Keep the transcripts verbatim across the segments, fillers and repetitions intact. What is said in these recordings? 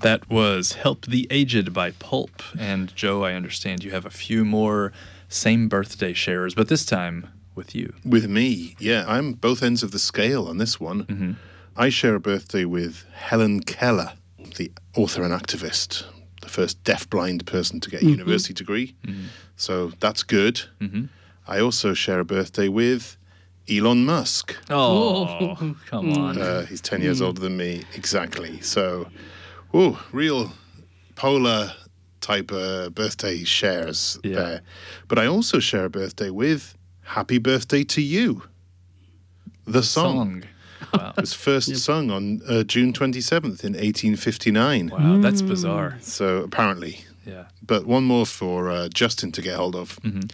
That was Help the Aged by Pulp. And Joe, I understand you have a few more same birthday sharers, but this time with you. With me, yeah. I'm both ends of the scale on this one. Mm-hmm. I share a birthday with Helen Keller, the author and activist, the first deafblind person to get a mm-hmm. university degree. Mm-hmm. So that's good. Mm-hmm. I also share a birthday with Elon Musk. Oh, come on. Uh, he's ten years mm. older than me, exactly. So, ooh, real polar type uh, birthday shares yeah. there. But I also share a birthday with Happy Birthday to You, the, the song. song. Wow. It was first yep. sung on uh, June twenty-seventh in eighteen fifty-nine. Wow, that's bizarre. So apparently. Yeah. But one more for uh, Justin to get hold of. Mm-hmm.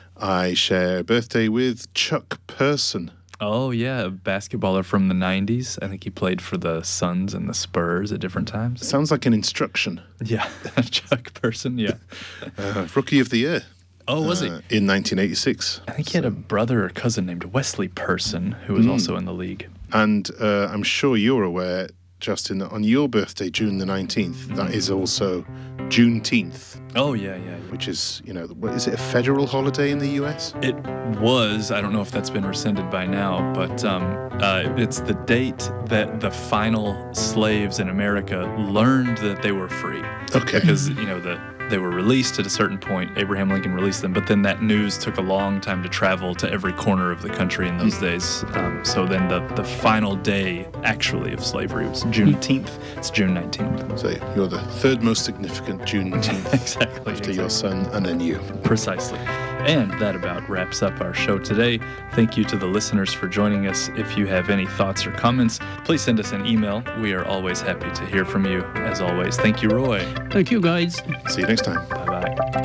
I share a birthday with Chuck Person. Oh, yeah, a basketballer from the nineties. I think he played for the Suns and the Spurs at different times. Sounds like an instruction. Yeah, Chuck Person, yeah. uh, Rookie of the Year. Oh, was uh, he? In nineteen eighty-six. I think he had a brother or cousin named Wesley Person, who was mm. also in the league. And uh, I'm sure you're aware, Justin, that on your birthday, June the nineteenth, that is also Juneteenth. Oh, yeah, yeah, yeah. Which is, you know, what, is it a federal holiday in the U S? It was. I don't know if that's been rescinded by now, but um, uh, it's the date that the final slaves in America learned that they were free. Okay. Because, you know, the they were released at a certain point. Abraham Lincoln released them, but then that news took a long time to travel to every corner of the country in those days. Um, so then the, the final day, actually, of slavery was Juneteenth. It's June nineteenth. So you're the third most significant Juneteenth. Exactly. After exactly. your son and then you. Precisely. And that about wraps up our show today. Thank you to the listeners for joining us. If you have any thoughts or comments, please send us an email. We are always happy to hear from you. As always, thank you, Roy. Thank you, guys. See you next time.